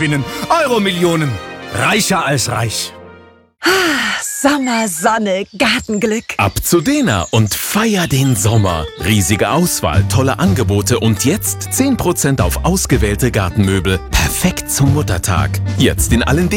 gewinnen. Euro-Millionen. Reicher als reich. Sommer, Sonne, Gartenglück. Ab zu Dena und feier den Sommer. Riesige Auswahl, tolle Angebote und jetzt 10% auf ausgewählte Gartenmöbel. Perfekt zum Muttertag. Jetzt in allen